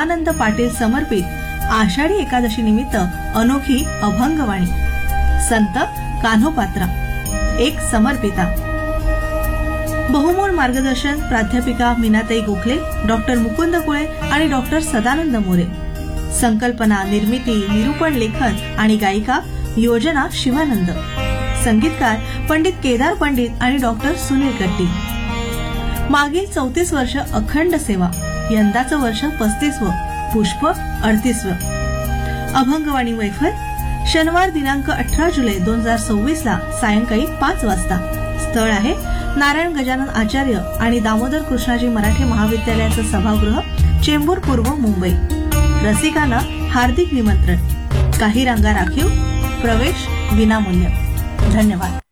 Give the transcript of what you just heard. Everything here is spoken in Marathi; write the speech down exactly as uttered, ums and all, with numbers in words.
शिवानंद पाटील समर्पित आषाढी एकादशी निमित्त अनोखी अभंगवाणी संत कान्होपात्रा एक समर्पिता बहुमोल मार्गदर्शन प्राध्यापिका मीनाताई गोखले, डॉक्टर मुकुंद कुळे आणि डॉक्टर सदानंद मोरे. संकल्पना, निर्मिती, निरूपण, लेखन आणि गायिका योजना शिवानंद. संगीतकार पंडित केदार पंडित आणि डॉक्टर सुनील कट्टी. मागील चौतीस वर्ष अखंड सेवा, यंदाचं वर्ष पस्तीसवं, पुष्प अडतीसवं. अभंगवाणी मैफल शनिवार दिनांक अठरा जुलै दोन हजार सव्वीस ला सायंकाळी पाच वाजता. स्थळ आहे नारायण गजानन आचार्य आणि दामोदर कृष्णाजी मराठी महाविद्यालयाचं सभागृह, चेंबूर पूर्व, मुंबई. रसिकांना हार्दिक निमंत्रण. काही रांगा राखीव, प्रवेश विनामूल्य. धन्यवाद.